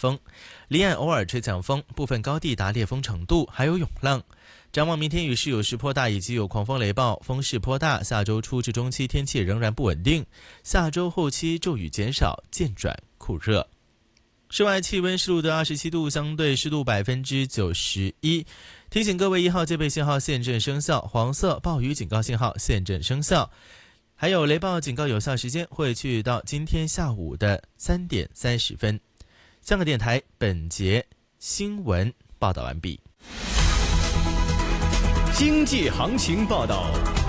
风，离岸偶尔吹强风，部分高地达烈风程度，还有涌浪。展望明天雨势有时颇大，以及有狂风雷暴，风势颇大。下周初至中期天气仍然不稳定，下周后期骤雨减少，渐转酷热。室外气温是录得27度，相对湿度91%。提醒各位，1号戒备信号现正生效，黄色暴雨警告信号现正生效，还有雷暴警告有效时间会去到今天下午的3点30分。香港电台本节新闻报道完毕。 经济行情报道。